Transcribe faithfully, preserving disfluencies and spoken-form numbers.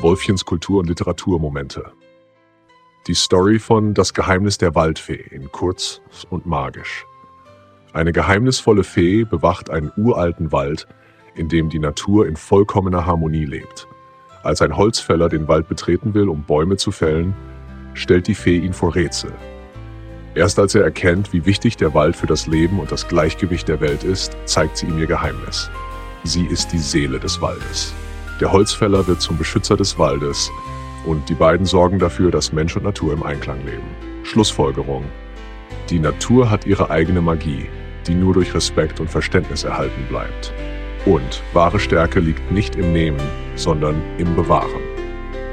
Wolfchens Kultur- und Literaturmomente. Die Story von Das Geheimnis der Waldfee in kurz und magisch. Eine geheimnisvolle Fee bewacht einen uralten Wald, in dem die Natur in vollkommener Harmonie lebt. Als ein Holzfäller den Wald betreten will, um Bäume zu fällen, stellt die Fee ihn vor Rätsel. Erst als er erkennt, wie wichtig der Wald für das Leben und das Gleichgewicht der Welt ist, zeigt sie ihm ihr Geheimnis. Sie ist die Seele des Waldes. Der Holzfäller wird zum Beschützer des Waldes und die beiden sorgen dafür, dass Mensch und Natur im Einklang leben. Schlussfolgerung: Die Natur hat ihre eigene Magie, die nur durch Respekt und Verständnis erhalten bleibt. Und wahre Stärke liegt nicht im Nehmen, sondern im Bewahren.